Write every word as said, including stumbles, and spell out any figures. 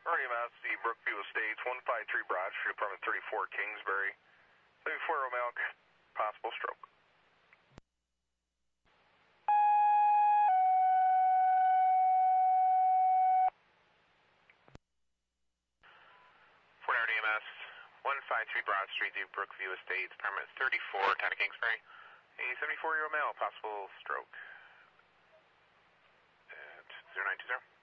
R E M S, the Brookview Estates, one five three Broad Street, apartment thirty-four, Kingsbury. thirty-four year old male, possible stroke. Fort Howard E M S, one five three Broad Street, the Brookview Estates, apartment thirty-four, town of Kingsbury. A seventy-four year old male, possible stroke. At zero nine two zero.